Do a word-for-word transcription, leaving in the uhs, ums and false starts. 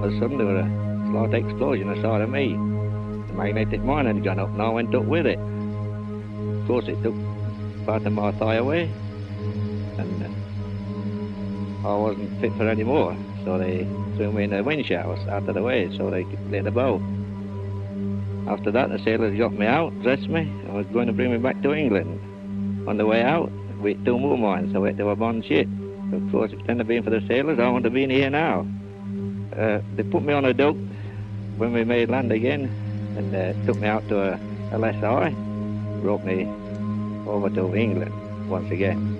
of a sudden there was a slight explosion aside of me. The magnetic mine had gone up and I went up with it. Of course it took part of my thigh away and uh, I wasn't fit for any more. So they threw me in the wind showers out of the way so they could let the boat. After that the sailors got me out, dressed me, and was going to bring me back to England. On the way out, we hit two more mines, so we had to abandon ship. So of course, if it hadn't been for the sailors, I wouldn't have been here now. Uh, they put me on a dock when we made land again, and uh, took me out to a L S I, brought me over to England once again.